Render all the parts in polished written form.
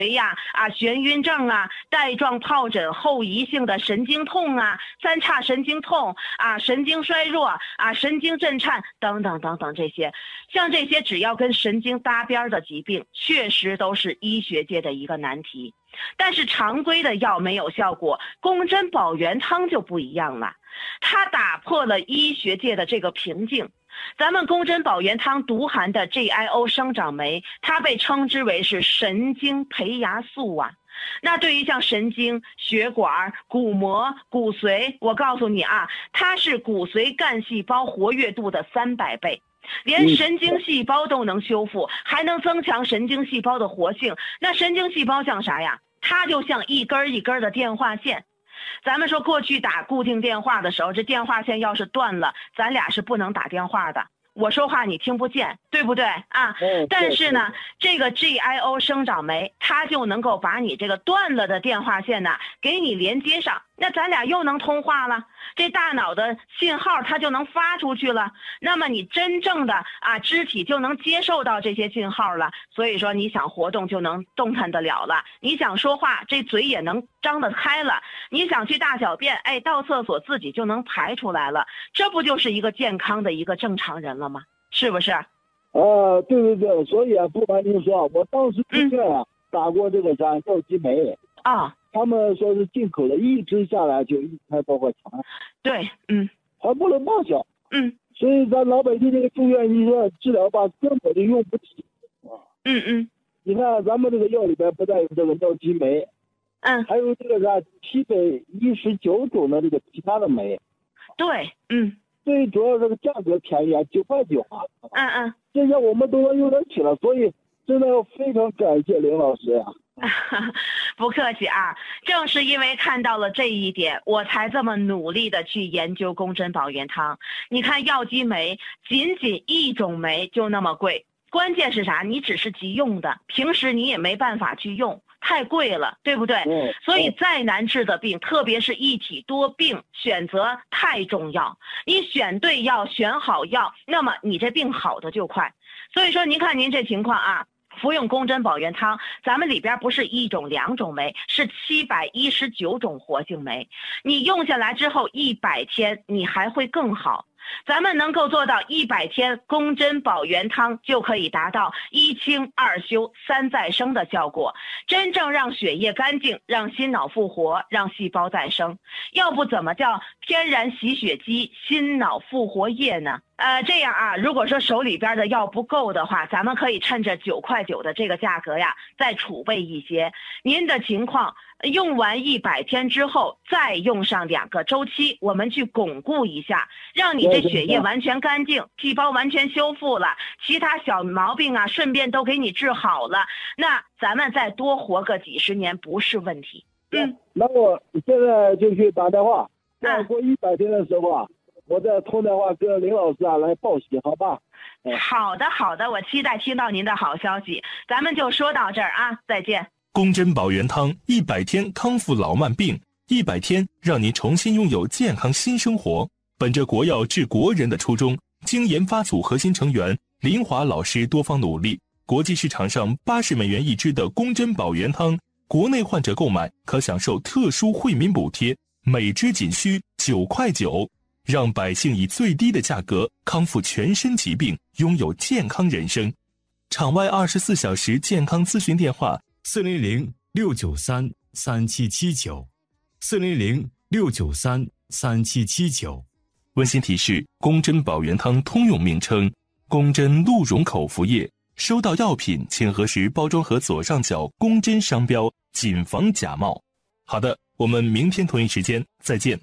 呀、眩晕症啊、带状疱疹后遗性的神经痛啊、三叉神经痛啊、神经衰弱啊、神经震颤等等等等，这些像这些只要跟神经搭边的疾病，确实都是医学界的一个难题。但是常规的药没有效果，宫针保元汤就不一样了，它打破了医学界的这个瓶颈。咱们宫针保元汤独含的 GIO 生长酶，它被称之为是神经培芽素啊。那对于像神经、血管、骨膜、骨髓，我告诉你啊，它是骨髓干细胞活跃度的300倍。连神经细胞都能修复，还能增强神经细胞的活性。那神经细胞像啥呀？它就像一根一根的电话线。咱们说过去打固定电话的时候，这电话线要是断了，咱俩是不能打电话的。我说话你听不见，对不对啊？但是呢，这个 GIO 生长酶，它就能够把你这个断了的电话线呢，给你连接上，那咱俩又能通话了。这大脑的信号它就能发出去了，那么你真正的肢体就能接受到这些信号了。所以说你想活动就能动弹得了了，你想说话这嘴也能张得开了，你想去大小便，到厕所自己就能排出来了，这不就是一个健康的一个正常人了吗？是不是？ 对，所以不瞒您说，我当时之前打过这个药激酶他们说是进口的，一直下来就1,000多块钱。 对， 还不能报销。所以咱老百姓这个住院医院治疗吧，根本就用不起。你看咱们这个药里边不但有这个药激酶，还有这个719种的这个其他的酶。 对， 最主要这个价格便宜，9块9啊。这下我们都能用得起了，所以真的要非常感谢林老师呀。 不客气啊，正是因为看到了这一点，我才这么努力的去研究宫针保元汤。你看药激酶仅一种酶就那么贵，关键是啥？你只是急用的，平时你也没办法去用，太贵了，对不对？所以再难治的病，特别是一体多病，选择太重要。你选对药，选好药，那么你这病好的就快。所以说您看您这情况啊，服用宫针保元汤，咱们里边不是1种2种酶，是719种活性酶。你用下来之后100天，你还会更好。咱们能够做到100天，宫针保元汤就可以达到1清2修3再生的效果，真正让血液干净，让心脑复活，让细胞再生。要不怎么叫天然洗血机、心脑复活液呢？这样啊，如果说手里边的药不够的话，咱们可以趁着9块9的这个价格呀，再储备一些。您的情况用完100天之后，再用上2个周期，我们去巩固一下，让你这血液完全干净，细胞完全修复了，其他小毛病啊顺便都给你治好了，那咱们再多活个几十年不是问题。 那我现在就去打电话，再过100天的时候啊，我再通电话跟林老师来报喜，好吧？ 好的，我期待听到您的好消息。咱们就说到这儿啊，再见。 宫针保元汤100天康复老慢病，100天让您重新拥有健康新生活。本着国药治国人的初衷，经研发组核心成员林华老师多方努力，国际市场上80美元一支的宫针保元汤，国内患者购买可享受特殊惠民补贴，每支仅需9块9，让百姓以最低的价格康复全身疾病，拥有健康人生。场外24小时健康咨询电话：400-693-3779，400-693-3779。温馨提示：宫针保元汤通用名称：宫针鹿茸口服液。收到药品请核实包装盒左上角宫针商标，谨防假冒。好的，我们明天同一时间再见。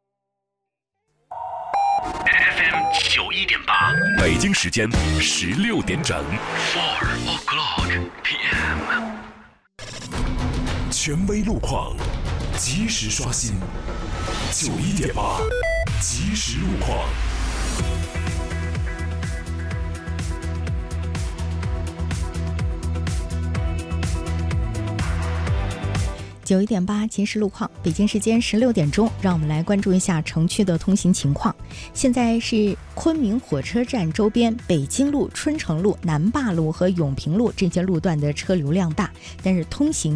FM 91.8，北京时间16点整。4 o'clock PM。权威路况，及时刷新。91.8，即时路况。 91.8即时路况，北京时间16点钟，让我们来关注一下城区的通行情况。现在是昆明火车站周边北京路、春城路、南坝路和永平路这些路段的车流量大，但是通行